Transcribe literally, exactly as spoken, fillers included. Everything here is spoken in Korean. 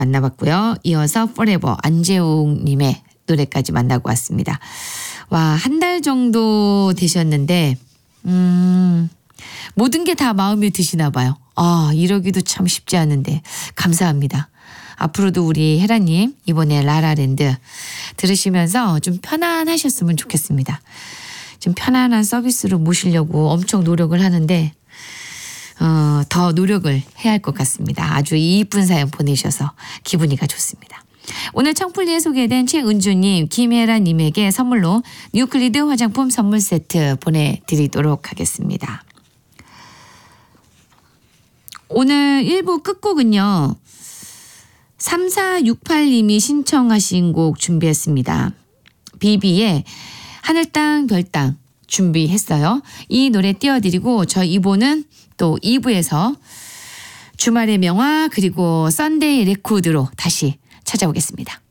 만나봤고요. 이어서 Forever 안재웅님의 노래까지 만나고 왔습니다. 와, 한 달 정도 되셨는데 음, 모든 게 다 마음에 드시나 봐요. 아, 이러기도 참 쉽지 않은데 감사합니다. 앞으로도 우리 혜라님 이번에 라라랜드 들으시면서 좀 편안하셨으면 좋겠습니다. 좀 편안한 서비스로 모시려고 엄청 노력을 하는데 어, 더 노력을 해야 할 것 같습니다. 아주 이쁜 사연 보내셔서 기분이가 좋습니다. 오늘 청풀리에 소개된 최은주님, 김혜라님에게 선물로 뉴클리드 화장품 선물 세트 보내드리도록 하겠습니다. 오늘 일 부 끝곡은요. 삼사육팔님이 신청하신 곡 준비했습니다. 비비의 하늘 땅 별 땅 준비했어요. 이 노래 띄워드리고 저 이 부는 또 이 부에서 주말의 명화 그리고 썬데이 레코드로 다시 찾아오겠습니다.